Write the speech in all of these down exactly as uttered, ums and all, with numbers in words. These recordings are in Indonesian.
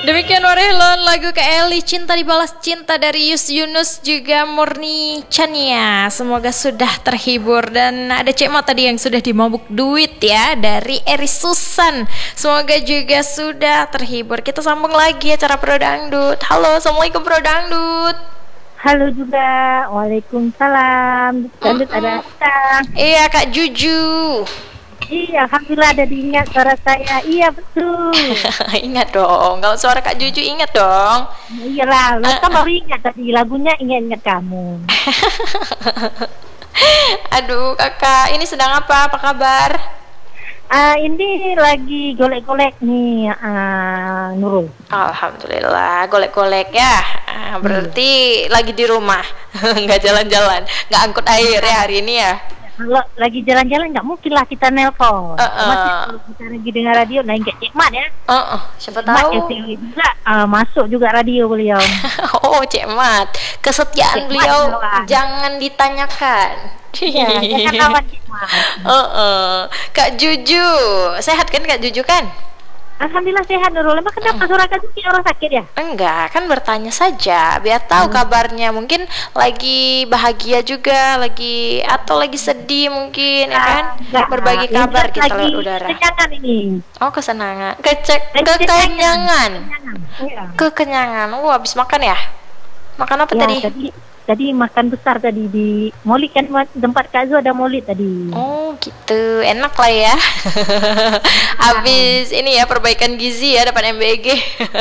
Demikian Warelon, lagu Kak Eli, Cinta Dibalas Cinta dari Yus Yunus juga Murni Chania. Semoga sudah terhibur. Dan ada Cek Ma tadi yang sudah dimabuk duit ya, dari Eri Susan. Semoga juga sudah terhibur. Kita sambung lagi acara Pro Dangdut. Halo, Assalamualaikum Pro Dangdut. Halo juga, waalaikumsalam. Dangdut mm-hmm. ada kita. Iya Kak Juju. Iya, alhamdulillah ada diingat suara saya. Iya betul. Ingat dong, kalau suara Kak Juju ingat dong. Iyalah, lo kan baru ingat tadi lagunya ingat-ingat kamu. Aduh kakak, ini sedang apa? Apa kabar? Uh, ini lagi golek-golek nih, uh, Nurul. Alhamdulillah, golek-golek ya. Uh, berarti hmm. lagi di rumah, nggak jalan-jalan, nggak angkut air ya hari ini ya. Kalau lagi jalan-jalan nggak mungkin lah kita nelpon. Uh, uh. Masih kalau kita lagi dengar radio, nah kayak Cek Mat ya. Uh, uh. Siapa tahu. Juga uh, masuk juga radio beliau. Oh Cek Mat, kesetiaan Cek beliau Mat, jangan ditanyakan. Iya, jangan lawan Cek Mat. Uh, uh. Kak Juju, sehat kan Kak Juju kan? Alhamdulillah sehat Nurul. Emang kenapa suara Kak Juju orang sakit ya? Enggak, kan bertanya saja biar tahu hmm. kabarnya. Mungkin lagi bahagia juga, lagi atau lagi sedih mungkin, ya kan? Enggak, berbagi kabar kita lewat udara. Kekenyangan ini. Oh, kesenangan. Kecek kekenyangan. Kekenyangan. Oh, habis makan ya? Makan apa ya, tadi? tadi? Tadi makan besar tadi di Molid kan, tempat Kak Zu ada Molid tadi. Oh gitu, enak lah ya. Habis ini ya perbaikan gizi ya, dapat M B G.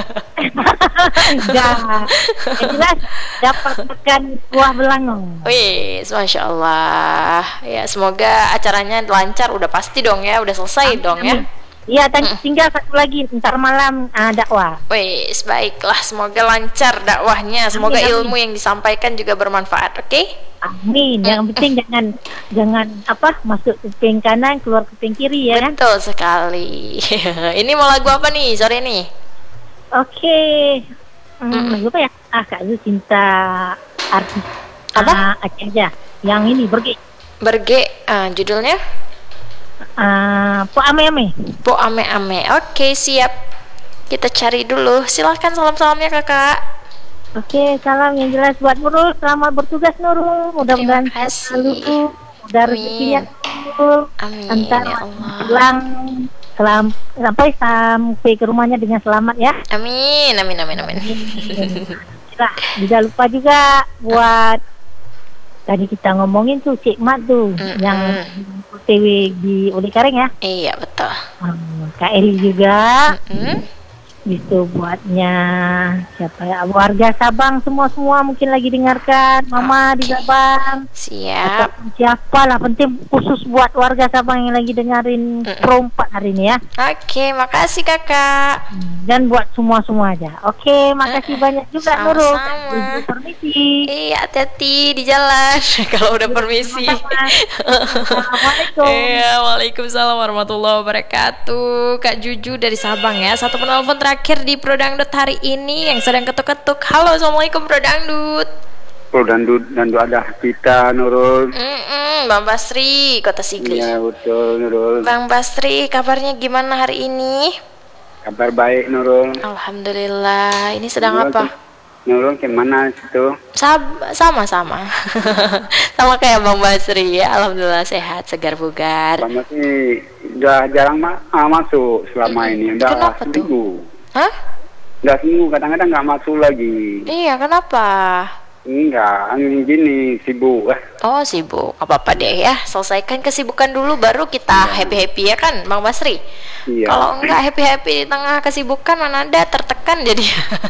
Enggak, jelas dapat makan buah belangong. Wih, masya Allah. Ya semoga acaranya lancar, udah pasti dong ya, udah selesai Amin. dong ya. Iya, hmm. tinggal satu lagi ntar malam uh, dakwah. Wes, baiklah, semoga lancar dakwahnya, semoga amin, ilmu amin. yang disampaikan juga bermanfaat, oke? Okay? Amin. Yang hmm. penting jangan jangan apa masuk kuping kanan keluar kuping kiri ya. Betul sekali. Ini mau lagu apa nih sore ini? Oke, okay. hmm, hmm. lagu apa ya? Ah, Kak Zu cinta artis apa? Uh, aja. Yang ini Berge. Berge, uh, judulnya? Uh, po ame ame po ame ame oke okay, siap, kita cari dulu. Silahkan salam-salamnya kakak. Oke, okay, salam yang jelas buat Nurul, selamat bertugas Nurul, mudah-mudahan selalu udah rezekinya amin antar ya Allah pulang selam, sampai sampai ke rumahnya dengan selamat ya, amin amin amin amin. Nah, tidak lupa juga buat tadi kita ngomongin tuh Cek Mat tuh mm-hmm. yang T V di Uli Kareng ya. Iya betul. Hmm, Kak Eli juga. Mm-hmm. Itu buatnya siapa ya? Warga Sabang semua-semua mungkin lagi dengarkan. Mama okay. di Sabang. Siap. Atau siapa lah, penting khusus buat warga Sabang yang lagi dengerin mm-hmm. Pro empat hari ini ya. Oke, okay, makasih kakak. Dan buat semua-semua aja. Oke, okay, makasih uh, banyak juga Nurul. Permisi. Iya, hati-hati di jalan. Kalau udah permisi. Assalamualaikum. Iya, waalaikumsalam warahmatullahi wabarakatuh. Kak Juju dari Sabang ya. Satu penelpon terakhir di Pro Dangdut hari ini yang sedang ketuk-ketuk. Halo, assalamualaikum Pro Dangdut. Pro Dangdut, Dangdut ada kita Nurul. Mm-mm, Bang Basri, Kota Sigli. Iya betul Nurul. Bang Basri, kabarnya gimana hari ini? Kabar baik Nurul. Alhamdulillah. Ini sedang Nurul, apa? Nurul gimana situ? Sab- sama-sama. Sama kayak Bang Basri ya. Alhamdulillah sehat, segar bugar. Bang Basri udah jarang ma- ah, masuk selama mm-hmm. ini. Udah kenapa seminggu. Tuh? Hah? Udah seminggu, kadang-kadang nggak masuk lagi. Iya, kenapa? Enggak, angin gini sibuk. Oh sibuk, apa-apa deh ya. Selesaikan kesibukan dulu, baru kita happy-happy ya kan, Bang Basri. Iya. Kalau enggak happy-happy di tengah kesibukan, mana ada tertekan jadi.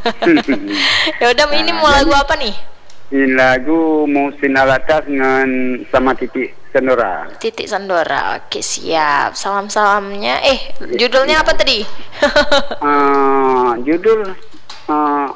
Ya udah, nah, ini mau lagu apa nih? Ini lagu Muhsin Alatas dengan sama Titik Sandora. Titik Sandora, oke siap. Salam-salamnya. Eh, judulnya apa tadi? uh, judul uh,